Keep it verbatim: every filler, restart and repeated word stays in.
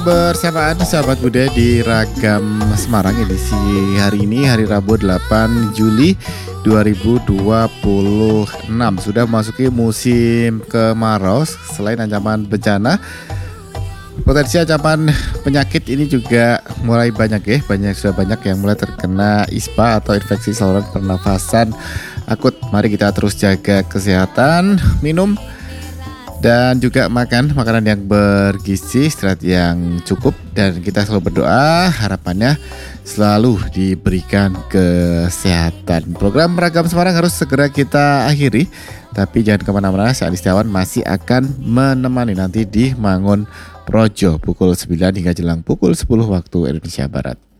Bersamaan sahabat budaya di Ragam Semarang edisi hari ini, hari Rabu delapan Juli dua ribu dua puluh enam. Sudah memasuki musim kemarau. Selain ancaman bencana, potensi ancaman penyakit ini juga mulai banyak ya. Banyak sudah banyak yang mulai terkena ispa atau infeksi saluran pernafasan akut. Mari kita terus jaga kesehatan, minum dan juga makan makanan yang bergizi, istirahat yang cukup, dan kita selalu berdoa harapannya selalu diberikan kesehatan. Program Ragam Semarang harus segera kita akhiri, tapi jangan kemana-mana, saya Adi Setiawan masih akan menemani nanti di Mangun Projo pukul sembilan hingga jelang pukul sepuluh waktu Indonesia Barat.